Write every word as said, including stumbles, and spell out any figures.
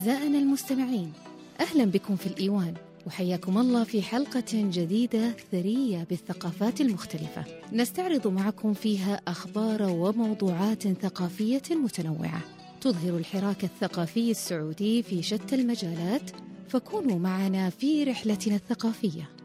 أعزائنا المستمعين، أهلا بكم في الإيوان، وحياكم الله في حلقة جديدة ثرية بالثقافات المختلفة نستعرض معكم فيها أخبار وموضوعات ثقافية متنوعة تظهر الحراك الثقافي السعودي في شتى المجالات، فكونوا معنا في رحلتنا الثقافية.